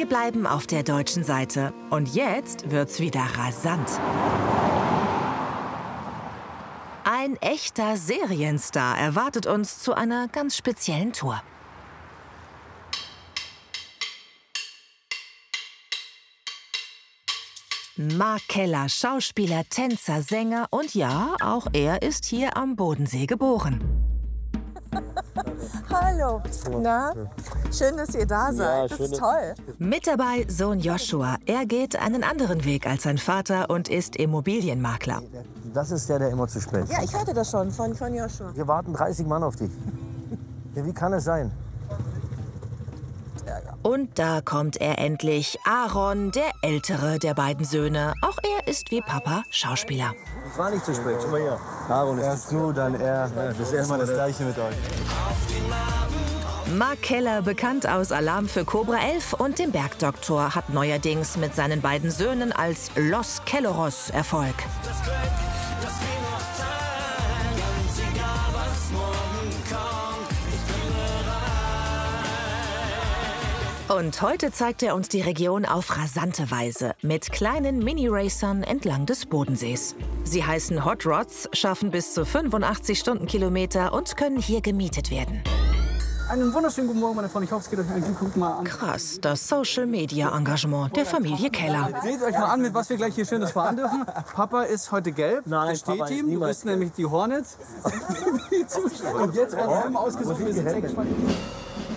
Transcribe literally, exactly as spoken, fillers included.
Wir bleiben auf der deutschen Seite. Und jetzt wird's wieder rasant. Ein echter Serienstar erwartet uns zu einer ganz speziellen Tour. Mark Keller, Schauspieler, Tänzer, Sänger und ja, auch er ist hier am Bodensee geboren. Hallo, na? Schön, dass ihr da seid. Ja, das ist toll. Mit dabei Sohn Joshua. Er geht einen anderen Weg als sein Vater und ist Immobilienmakler. Das ist der, der immer zu spät. Ja, ich hörte das schon von, von Joshua. Wir warten dreißig Mann auf dich. Ja, wie kann es sein? Und da kommt er endlich, Aaron, der ältere der beiden Söhne. Auch er ist wie Papa Schauspieler. Ich war nicht zu spät. Schau mal hier. Aaron ist erst du, dann er. Ja, das ist erstmal das Gleiche mit euch. Mark Keller, bekannt aus Alarm für Cobra elf und dem Bergdoktor, hat neuerdings mit seinen beiden Söhnen als Los Kelleros Erfolg. Und heute zeigt er uns die Region auf rasante Weise mit kleinen Mini-Racern entlang des Bodensees. Sie heißen Hot Rods, schaffen bis zu fünfundachtzig Stundenkilometer und können hier gemietet werden. Einen wunderschönen guten Morgen, meine Freunde. Ich hoffe, es geht euch allen gut. Mal an. Krass, das Social-Media-Engagement der Familie Keller. Seht euch mal an, mit was wir gleich hier Schönes fahren dürfen. Papa ist heute gelb. Nein, das steht Papa ist ihm. Du niemals bist nämlich die Hornets. Und jetzt werden wir ausgesucht. Wir sind sehr gespannt.